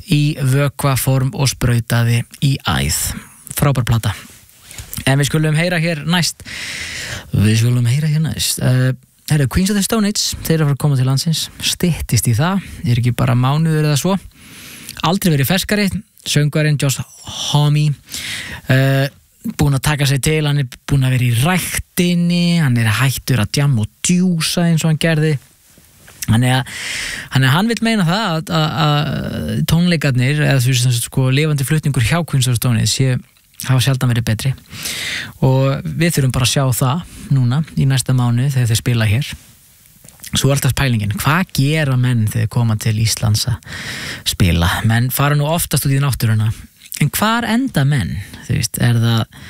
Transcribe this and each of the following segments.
í vökvaform og sprautaði í æð. Frábær plata. En við skulum heyra hér næst. Queens of the Stone Age, þeir eru að fara að koma til landsins. Styttist í það, ekki bara mánuður eða svo. Aldrei verið ferskari. Söngvarinn Josh Homme búinn að taka sig til, hann búinn að vera í ræktinni, hann hættur að djamma og djúsa eins og hann gerði. Hann vill meina það að tónleikarnir eða þú veist sko lifandi flutningur hjá Queens of the Stone Age hafa sjaldan verið betri og við þurfum bara að sjá það núna í næsta mánuð þegar þeir spila hér. Svo alltaf pælingin, hvað gera menn þegar þeir koma til Íslands að spila? Menn fara nú oftast út í náttúruna, en hvar enda menn? Þú veist, er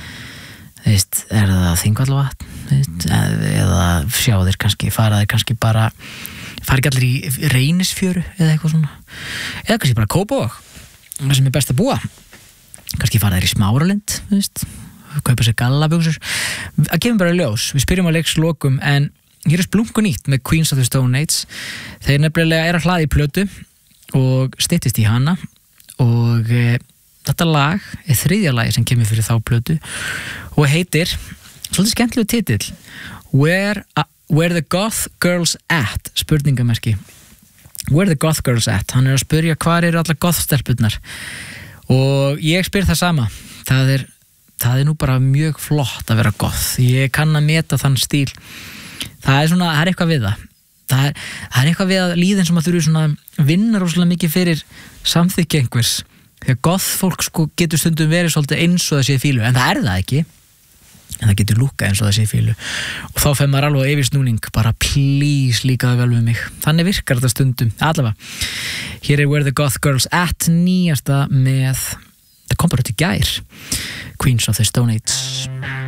það Þingvallavatn, eða sjá þeir kannski, fara ekki allir í Reynisfjöru eða eitthvað svona, eða kannski bara Kópavog, það sem best að búa, kannski fara þeir í Smáralind, þú veist, kaupa sér gallabuxur, að gefum bara ljós, við spyrjum á leikslokum, en hér splungu nýtt með Queens of the Stone Age. Þeir nefnilega að hlaða í plötu og styttist í hana og þetta lag þriðja lagi sem kemur fyrir þá plötu og heitir, svolítið skemmtilegu titill, Where the Goth Girls At? Spurningamerki. Where the Goth Girls At? Hann að spyrja hvar eru allar goth-stelpurnar og ég spyr það sama. Það er nú bara mjög flott að vera goth. Ég kann að meta þann stíl. Það er eitthvað við það. Það er eitthvað við að líða eins og maður þurfi svona vinna rosalega mikið fyrir samþykki einhvers. Þegar goth fólk sko getur stundum verið svolítið eins og það sé fílu, en það er það ekki. En það getur lúkað eins og það sé fílu. Og þá fer maður alveg yfir snúning, bara please líkaðu vel við mig. Þannig virkar þetta stundum. Allavega. Hér Where the Goth Girls At, nýjasta með, það kom bara út í gær. Queens of the Stone Age.